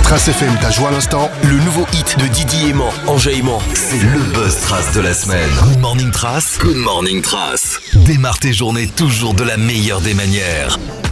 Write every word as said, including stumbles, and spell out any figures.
Trace F M t'a joué à l'instant, le nouveau hit de Didi Aimant, Enjaillement. C'est le buzz Trace de la semaine. Good morning Trace. Good morning Trace. Démarre tes journées toujours de la meilleure des manières.